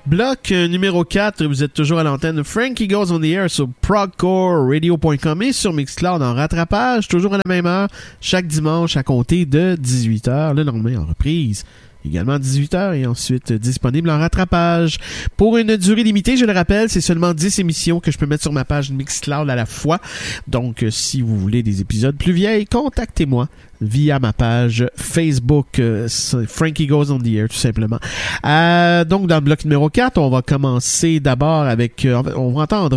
Bloc numéro 4, vous êtes toujours à l'antenne de Frankie Goes on the Air sur progcoreradio.com et sur Mixcloud en rattrapage, toujours à la même heure, chaque dimanche à compter de 18h, le lendemain en reprise. Également à 18h et ensuite disponible en rattrapage. Pour une durée limitée, je le rappelle, c'est seulement 10 émissions que je peux mettre sur ma page Mixcloud à la fois. Donc, si vous voulez des épisodes plus vieilles, contactez-moi via ma page Facebook Frankie Goes on the Air, tout simplement. Donc, dans le bloc numéro 4, on va commencer d'abord avec... on va entendre...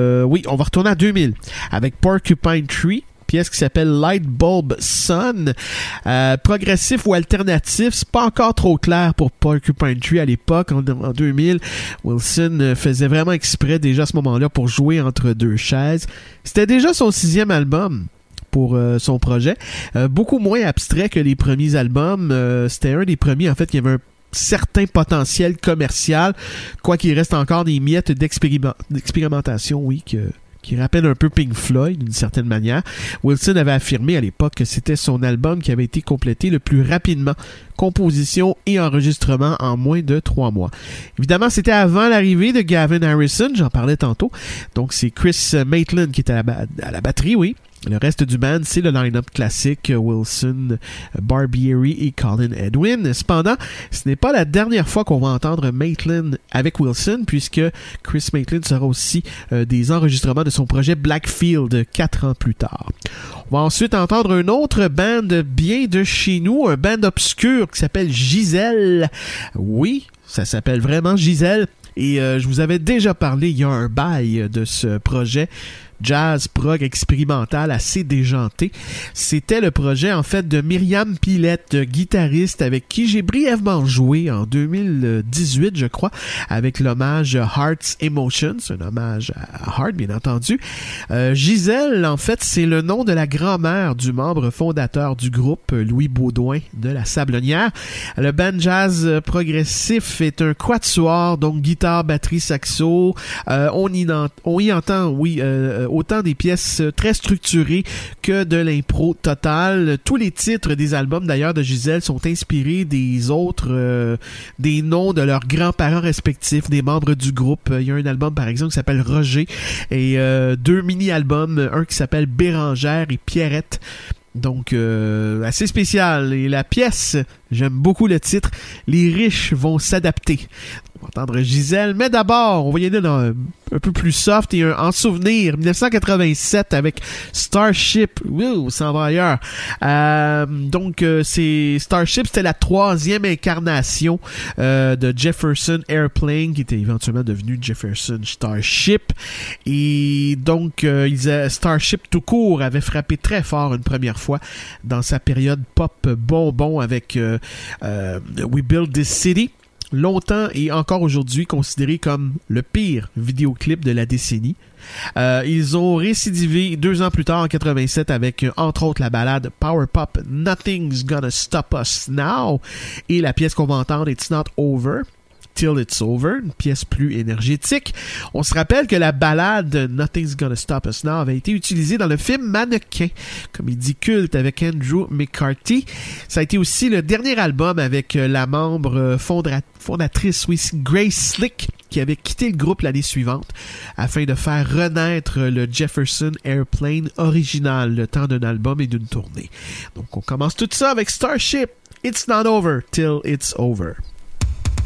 on va retourner à 2000 avec Porcupine Tree. Pièce qui s'appelle Light Bulb Sun. Progressif ou alternatif, c'est pas encore trop clair pour Porcupine Tree à l'époque. En 2000, Wilson faisait vraiment exprès déjà à ce moment-là pour jouer entre deux chaises. C'était déjà son 6e album pour son projet. Beaucoup moins abstrait que les premiers albums. C'était un des premiers, en fait, qui avait un certain potentiel commercial, quoiqu'il reste encore des miettes d'expérimentation, oui, qui rappelle un peu Pink Floyd d'une certaine manière. Wilson avait affirmé à l'époque que c'était son album qui avait été complété le plus rapidement, composition et enregistrement en moins de 3 mois. Évidemment, c'était avant l'arrivée de Gavin Harrison, j'en parlais tantôt. Donc c'est Chris Maitland qui était à la batterie, oui. Le reste du band, c'est le line-up classique Wilson, Barbieri et Colin Edwin. Cependant, ce n'est pas la dernière fois qu'on va entendre Maitland avec Wilson, puisque Chris Maitland sera aussi des enregistrements de son projet Blackfield 4 ans plus tard. On va ensuite entendre un autre band bien de chez nous, un band obscur qui s'appelle Gisèle. Oui, ça s'appelle vraiment Gisèle. Et je vous avais déjà parlé il y a un bail de ce projet jazz prog expérimental assez déjanté. C'était le projet en fait de Myriam Pilette, guitariste avec qui j'ai brièvement joué en 2018 je crois, avec l'hommage Heart's Emotions, un hommage à Heart bien entendu. Gisèle en fait c'est le nom de la grand-mère du membre fondateur du groupe, Louis Baudouin de la Sablonnière. Le band jazz progressif est un quatuor, donc guitare, batterie, saxo. On y entend oui autant des pièces très structurées que de l'impro totale. Tous les titres des albums d'ailleurs de Gisèle sont inspirés des autres, des noms de leurs grands-parents respectifs, des membres du groupe. Il y a un album par exemple qui s'appelle Roger et 2 mini-albums, un qui s'appelle Bérangère et Pierrette. Donc, assez spécial. Et la pièce, j'aime beaucoup le titre, Les riches vont s'adapter. On va entendre Gisèle, mais d'abord, on va y aller dans un peu plus soft et en souvenir. 1987 avec Starship. Ouh, ça va ailleurs. Donc, c'est Starship, c'était la 3e incarnation de Jefferson Airplane, qui était éventuellement devenu Jefferson Starship. Et donc, Starship tout court avait frappé très fort une première fois dans sa période pop bonbon avec We Build This City. Longtemps et encore aujourd'hui considéré comme le pire vidéoclip de la décennie. Ils ont récidivé 2 ans plus tard en 87 avec entre autres la ballade Power Pop Nothing's Gonna Stop Us Now et la pièce qu'on va entendre It's Not Over Till It's Over, une pièce plus énergétique. On se rappelle que la ballade Nothing's Gonna Stop Us Now avait été utilisée dans le film Mannequin, comédie culte avec Andrew McCarthy. Ça a été aussi le dernier album avec la membre fondatrice Grace Slick, qui avait quitté le groupe l'année suivante afin de faire renaître le Jefferson Airplane original, le temps d'un album et d'une tournée. Donc on commence tout ça avec Starship, It's Not Over Till It's Over.